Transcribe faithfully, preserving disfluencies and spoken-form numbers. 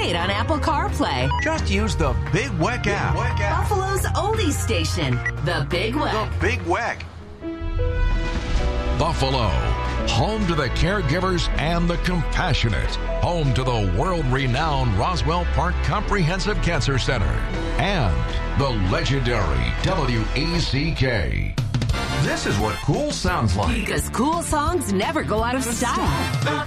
great on Apple CarPlay. Just use the Big Weck app. Big Weck app. Buffalo's oldies station, The Big Weck. The Big Weck. Buffalo, home to the caregivers and the compassionate, home to the world-renowned Roswell Park Comprehensive Cancer Center, and the legendary W E C K. This is what cool sounds like. Because cool songs never go out of style.